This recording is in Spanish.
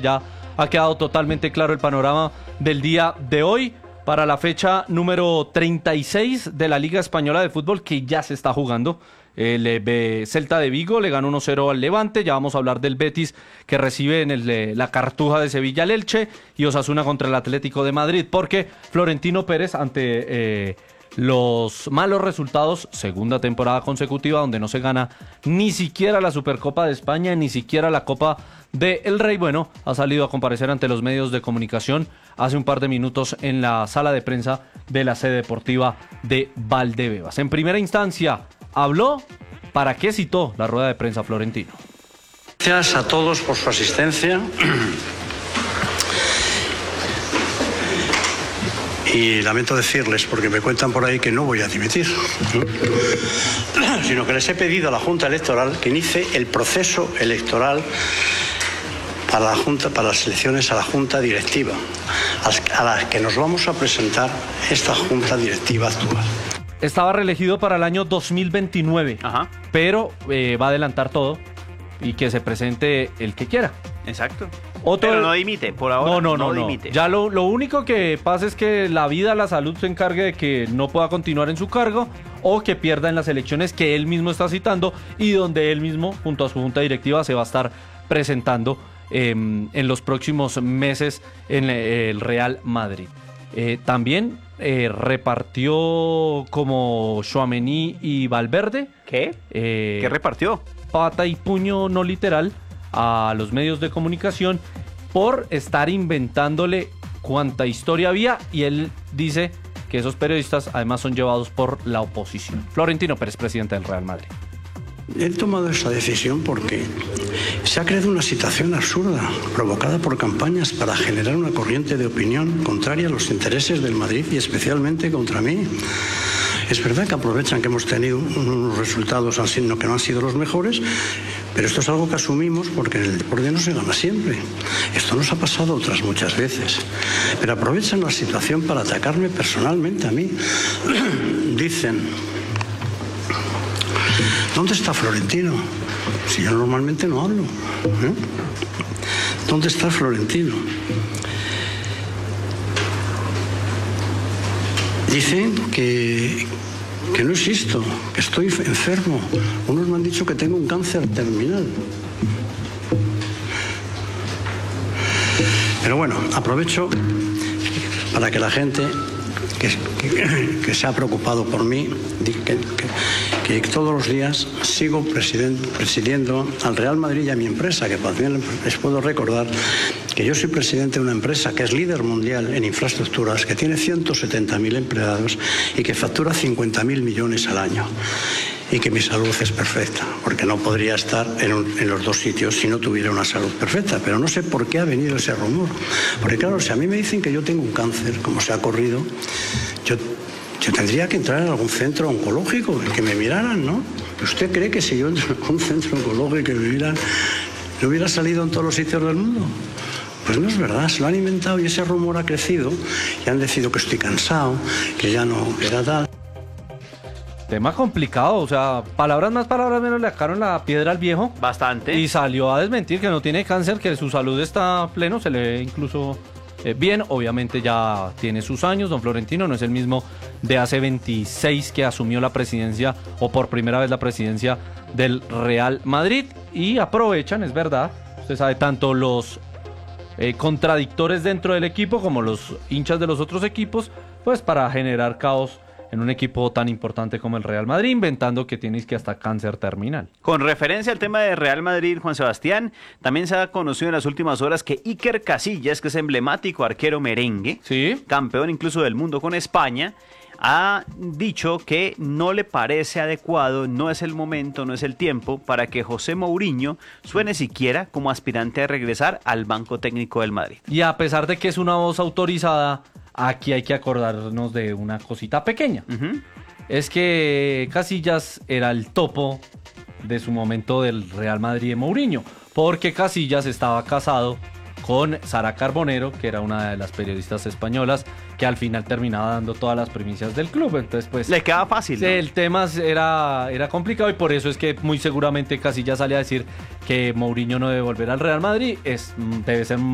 ya ha quedado totalmente claro el panorama del día de hoy para la fecha número 36 de la Liga Española de Fútbol, que ya se está jugando. El Celta de Vigo le ganó 1-0 al Levante. Ya vamos a hablar del Betis, que recibe en la Cartuja de Sevilla al Elche, y Osasuna contra el Atlético de Madrid, porque Florentino Pérez, ante los malos resultados, segunda temporada consecutiva donde no se gana ni siquiera la Supercopa de España, ni siquiera la Copa del Rey, bueno, ha salido a comparecer ante los medios de comunicación hace un par de minutos en la sala de prensa de la sede deportiva de Valdebebas. En primera instancia habló, ¿para qué citó la rueda de prensa Florentino? Gracias a todos por su asistencia. Y lamento decirles, porque me cuentan por ahí que no voy a dimitir, sino que les he pedido a la Junta Electoral que inicie el proceso electoral para la Junta, para las elecciones a la Junta Directiva, a las que nos vamos a presentar esta Junta Directiva actual. Estaba reelegido para el año 2029, pero va a adelantar todo y que se presente el que quiera. Exacto. Pero no dimite, por ahora no dimite. Ya lo único que pasa es que la vida, la salud se encargue de que no pueda continuar en su cargo o que pierda en las elecciones que él mismo está citando y donde él mismo, junto a su junta directiva, se va a estar presentando en los próximos meses en el Real Madrid. También repartió como Tchouaméni y Valverde. ¿Qué? ¿Qué repartió? Pata y puño no literal a los medios de comunicación por estar inventándole cuánta historia había, y él dice que esos periodistas además son llevados por la oposición. Florentino Pérez, presidente del Real Madrid. He tomado esta decisión porque se ha creado una situación absurda provocada por campañas para generar una corriente de opinión contraria a los intereses del Madrid y especialmente contra mí. Es verdad que aprovechan que hemos tenido unos resultados que no han sido los mejores, pero esto es algo que asumimos porque en el deporte no se gana siempre. Esto nos ha pasado otras muchas veces. Pero aprovechan la situación para atacarme personalmente a mí. Dicen: ¿dónde está Florentino? Si yo normalmente no hablo. ¿Dónde está Florentino? Dicen que no existo, que estoy enfermo. Unos me han dicho que tengo un cáncer terminal. Pero bueno, aprovecho para que la gente que se ha preocupado por mí, que todos los días sigo presidiendo al Real Madrid y a mi empresa, que también les puedo recordar que yo soy presidente de una empresa que es líder mundial en infraestructuras, que tiene 170.000 empleados y que factura 50.000 millones al año. Y que mi salud es perfecta, porque no podría estar en los dos sitios si no tuviera una salud perfecta. Pero no sé por qué ha venido ese rumor. Porque claro, si a mí me dicen que yo tengo un cáncer, como se ha corrido, yo tendría que entrar en algún centro oncológico y que me miraran, ¿no? ¿Usted cree que si yo entro en un centro oncológico y que me miran, no hubiera salido en todos los sitios del mundo? Pues no es verdad, se lo han inventado y ese rumor ha crecido y han decidido que estoy cansado, que ya no queda tal. Tema complicado, o sea, palabras más, palabras menos, le sacaron la piedra al viejo. Bastante. Y salió a desmentir que no tiene cáncer, que su salud está pleno, se le ve incluso bien. Obviamente ya tiene sus años, don Florentino no es el mismo de hace 26 que asumió la presidencia, o por primera vez la presidencia del Real Madrid. Y aprovechan, es verdad, usted sabe, tanto los contradictores dentro del equipo como los hinchas de los otros equipos, pues para generar caos en un equipo tan importante como el Real Madrid, inventando que tienes que hasta cáncer terminal. Con referencia al tema de Real Madrid, Juan Sebastián, también se ha conocido en las últimas horas que Iker Casillas, que es emblemático arquero merengue, ¿sí?, campeón incluso del mundo con España, ha dicho que no le parece adecuado, no es el momento, no es el tiempo para que José Mourinho suene siquiera como aspirante a regresar al banco técnico del Madrid. Y a pesar de que es una voz autorizada, aquí hay que acordarnos de una cosita pequeña. Es que Casillas era el topo de su momento del Real Madrid de Mourinho, porque Casillas estaba casado con Sara Carbonero, que era una de las periodistas españolas que al final terminaba dando todas las primicias del club. Entonces, pues, le queda fácil, ¿no? El tema era complicado, y por eso es que muy seguramente Casillas sale a decir que Mourinho no debe volver al Real Madrid. Debe ser